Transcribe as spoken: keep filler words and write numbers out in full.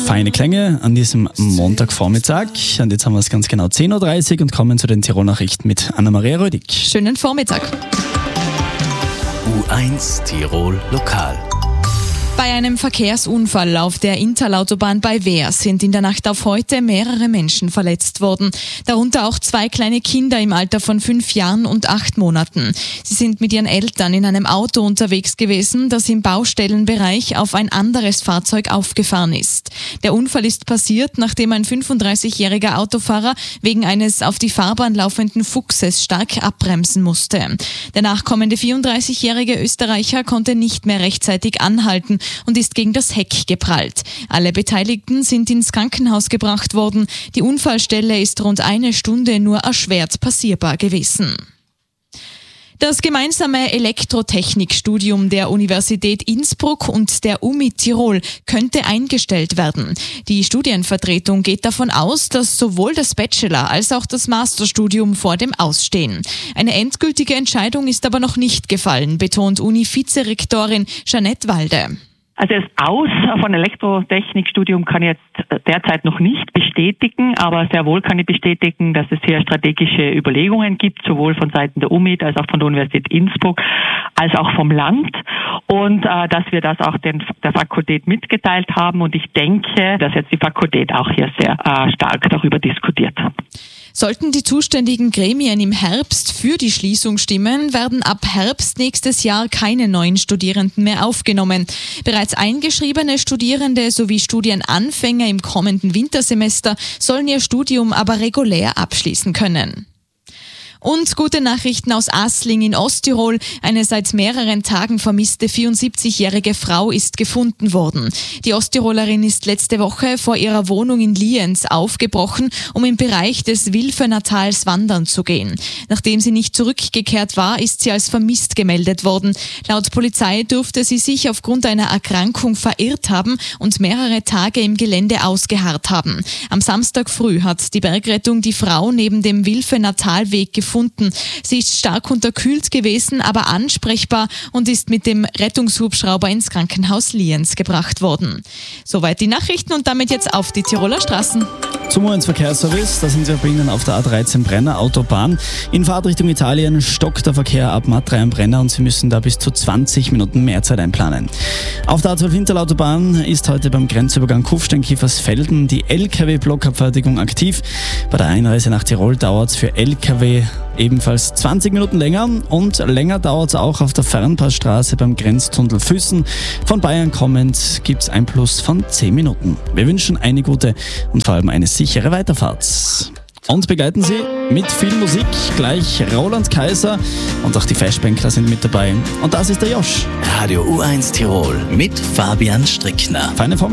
feine Klänge an diesem Montagvormittag. Und jetzt haben wir es ganz genau zehn Uhr dreißig und kommen zu den Tirol-Nachrichten mit Anna-Maria Rödig. Schönen Vormittag. U eins Tirol Lokal. Bei einem Verkehrsunfall auf der Interlautobahn bei Wehr sind in der Nacht auf heute mehrere Menschen verletzt worden. Darunter auch zwei kleine Kinder im Alter von fünf Jahren und acht Monaten. Sie sind mit ihren Eltern in einem Auto unterwegs gewesen, das im Baustellenbereich auf ein anderes Fahrzeug aufgefahren ist. Der Unfall ist passiert, nachdem ein fünfunddreißigjähriger Autofahrer wegen eines auf die Fahrbahn laufenden Fuchses stark abbremsen musste. Der nachkommende vierunddreißigjährige Österreicher konnte nicht mehr rechtzeitig anhalten und ist gegen das Heck geprallt. Alle Beteiligten sind ins Krankenhaus gebracht worden. Die Unfallstelle ist rund eine Stunde nur erschwert passierbar gewesen. Das gemeinsame Elektrotechnikstudium der Universität Innsbruck und der U M I Tirol könnte eingestellt werden. Die Studienvertretung geht davon aus, dass sowohl das Bachelor- als auch das Masterstudium vor dem Ausstehen. Eine endgültige Entscheidung ist aber noch nicht gefallen, betont Uni-Vizerektorin Jeanette Walde. Also das Aus von Elektrotechnikstudium kann ich jetzt derzeit noch nicht bestätigen, aber sehr wohl kann ich bestätigen, dass es hier strategische Überlegungen gibt, sowohl von Seiten der U M I als auch von der Universität Innsbruck, als auch vom Land, und äh, dass wir das auch den, der Fakultät mitgeteilt haben, und ich denke, dass jetzt die Fakultät auch hier sehr äh, stark darüber diskutiert hat. Sollten die zuständigen Gremien im Herbst für die Schließung stimmen, werden ab Herbst nächstes Jahr keine neuen Studierenden mehr aufgenommen. Bereits eingeschriebene Studierende sowie Studienanfänger im kommenden Wintersemester sollen ihr Studium aber regulär abschließen können. Und gute Nachrichten aus Asling in Osttirol. Eine seit mehreren Tagen vermisste vierundsiebzigjährige Frau ist gefunden worden. Die Osttirolerin ist letzte Woche vor ihrer Wohnung in Lienz aufgebrochen, um im Bereich des Wilfenatals wandern zu gehen. Nachdem sie nicht zurückgekehrt war, ist sie als vermisst gemeldet worden. Laut Polizei dürfte sie sich aufgrund einer Erkrankung verirrt haben und mehrere Tage im Gelände ausgeharrt haben. Am Samstag früh hat die Bergrettung die Frau neben dem Wilfenatalweg gefunden. Sie ist stark unterkühlt gewesen, aber ansprechbar und ist mit dem Rettungshubschrauber ins Krankenhaus Lienz gebracht worden. Soweit die Nachrichten und damit jetzt auf die Tiroler Straßen. Zum U eins Verkehrsservice, da sind Sie bei Ihnen auf der A dreizehn Brenner Autobahn. In Fahrtrichtung Italien stockt der Verkehr ab M A drei am Brenner und Sie müssen da bis zu zwanzig Minuten mehr Zeit einplanen. Auf der A zwölf Interlautobahn ist heute beim Grenzübergang Kufstein-Kiefersfelden die L K W-Blockabfertigung aktiv. Bei der Einreise nach Tirol dauert es für L K W ebenfalls zwanzig Minuten länger, und länger dauert es auch auf der Fernpassstraße beim Grenztunnel Füssen. Von Bayern kommend gibt es ein Plus von zehn Minuten. Wir wünschen eine gute und vor allem eine sichere Weiterfahrt. Und begleiten Sie mit viel Musik gleich Roland Kaiser, und auch die Fashbankler sind mit dabei. Und das ist der Josh. Radio U eins Tirol mit Fabian Strickner. Feine Vormittag.